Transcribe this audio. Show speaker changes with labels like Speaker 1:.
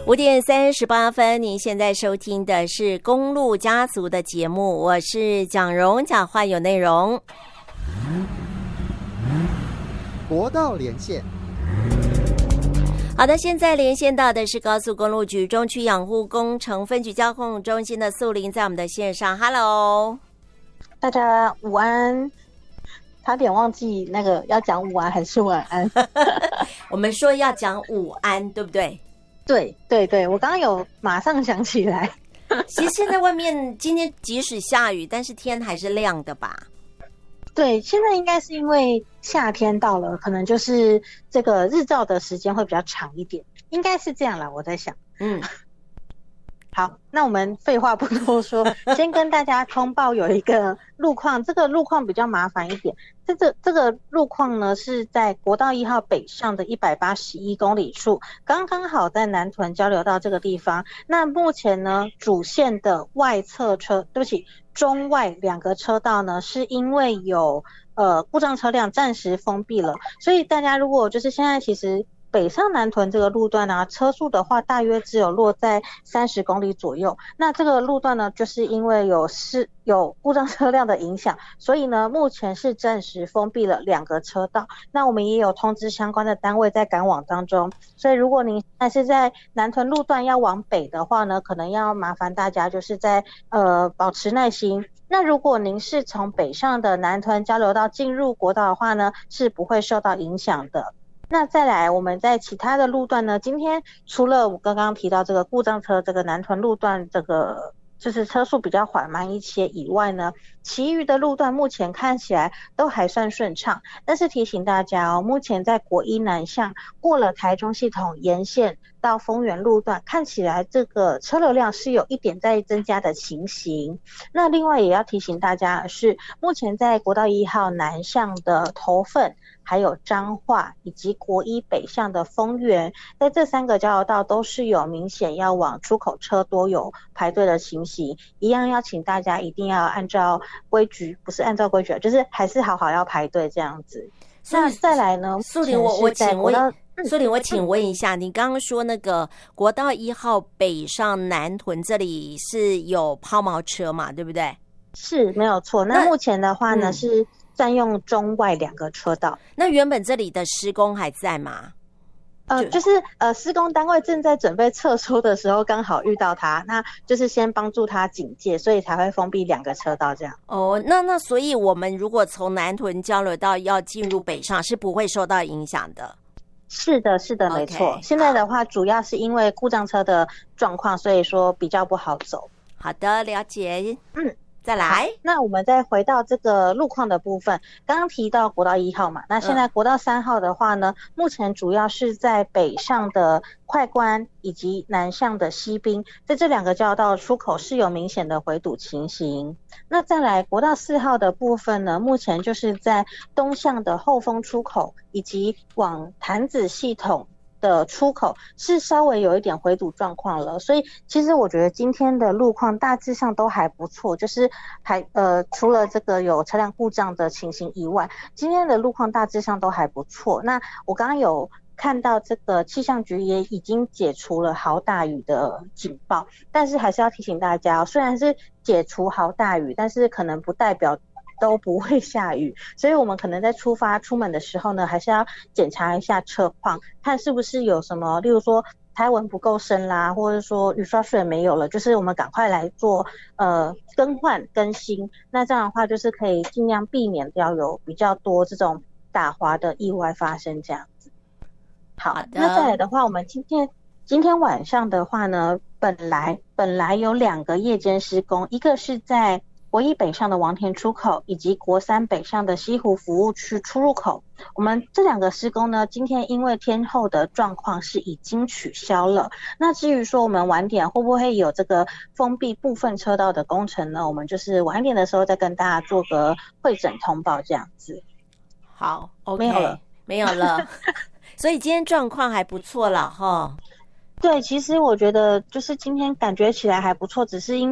Speaker 1: 5:38，您现在收听的是公路家族的节目，我是蒋蓉，讲话有内容。
Speaker 2: 国道连线。
Speaker 1: 好的，现在连线到的是高速公路局中区养护工程分局交控中心的素玲，在我们的线上。 Hello，
Speaker 3: 大家午安，差点忘记那个要讲午安还是晚安。
Speaker 1: 我们说要讲午安，对不对？
Speaker 3: 对对对，我刚刚有马上想起来。
Speaker 1: 其实现在外面今天即使下雨，但是天还是亮的吧？
Speaker 3: 对，现在应该是因为夏天到了，可能就是这个日照的时间会比较长一点，应该是这样啦，我在想。好，那我们废话不多说，先跟大家通报有一个路况，这个路况比较麻烦一点。这个路况呢是在国道1号北上的181公里处，刚刚好在南屯交流道这个地方。那目前呢，主线的外侧车，对不起，中外两个车道呢，是因为有故障车辆暂时封闭了，所以大家如果就是现在其实北上南屯这个路段啊，车速的话大约只有落在30公里左右。那这个路段呢，就是因为有故障车辆的影响，所以呢，目前是暂时封闭了2个车道。那我们也有通知相关的单位在赶往当中。所以如果您还是在南屯路段要往北的话呢，可能要麻烦大家就是在保持耐心。那如果您是从北上的南屯交流道进入国道的话呢，是不会受到影响的。那再来，我们在其他的路段呢，今天除了我刚刚提到这个故障车这个南屯路段这个就是车速比较缓慢一些以外呢，其余的路段目前看起来都还算顺畅。但是提醒大家哦，目前在国一南向过了台中系统沿线到丰原路段，看起来这个车流量是有一点在增加的情形。那另外也要提醒大家的是，目前在国道1号南向的头份还有彰化以及国一北向的丰原，在这3个交流道都是有明显要往出口车多有排队的情形，一样要请大家一定要按照规矩，不是按照规矩，就是还是好好要排队这样子。那再来呢，
Speaker 1: 素玲，我请问一下，你刚刚说那个国道1号北上南屯这里是有抛锚车嘛，对不对？
Speaker 3: 是没有错。那目前的话呢，是占用中外2个车道。
Speaker 1: 那原本这里的施工还在吗？
Speaker 3: 就是施工单位正在准备撤出的时候，刚好遇到它，那就是先帮助他警戒，所以才会封闭2个车道这样。
Speaker 1: 哦，那所以我们如果从南屯交流道要进入北上，是不会受到影响的。
Speaker 3: 是的，是的，没错。现在的话，主要是因为故障车的状况，所以说比较不好走。
Speaker 1: 好的，了解。再来，
Speaker 3: 那我们再回到这个路况的部分，刚刚提到国道1号嘛，那现在国道3号的话呢，目前主要是在北上的快关以及南向的西滨，在这2个交流道出口是有明显的回堵情形。那再来国道4号的部分呢，目前就是在东向的后丰出口以及往潭子系统的出口是稍微有一点回堵状况了，所以其实我觉得今天的路况大致上都还不错，就是除了这个有车辆故障的情形以外，今天的路况大致上都还不错。那我刚刚有看到这个气象局也已经解除了豪大雨的警报，但是还是要提醒大家，虽然是解除豪大雨，但是可能不代表都不会下雨，所以我们可能在出门的时候呢，还是要检查一下车况，看是不是有什么，例如说胎纹不够深啦，或者说雨刷水没有了，就是我们赶快来做更换更新。那这样的话就是可以尽量避免掉有比较多这种打滑的意外发生这样子。好，那再来的话，我们今天晚上的话呢，本来有2个夜间施工，一个是在国一北上的王田出口以及国3北上的西湖服务区出入口，我们这2个施工呢，今天因为天候的状况是已经取消了。那至于说我们晚点会不会有这个封闭部分车道的工程呢，我们就是晚一点的时候再跟大家做个会诊通报这样子。
Speaker 1: 好 ，OK， 没有了所以今天状况还不错了齁。
Speaker 3: 对，其实我觉得就是今天感觉起来还不错，只是因